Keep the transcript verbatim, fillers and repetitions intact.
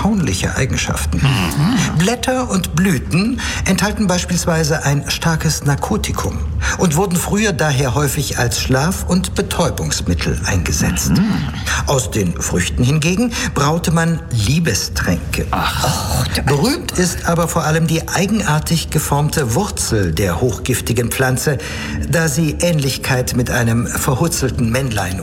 erstaunliche Eigenschaften. Mhm. Blätter und Blüten enthalten beispielsweise ein starkes Narkotikum und wurden früher daher häufig als Schlaf- und Betäubungsmittel eingesetzt. Mhm. Aus den Früchten hingegen braute man Liebestränke. Ach. Berühmt ist aber vor allem die eigenartig geformte Wurzel der hochgiftigen Pflanze, da sie Ähnlichkeit mit einem verhutzelten Männlein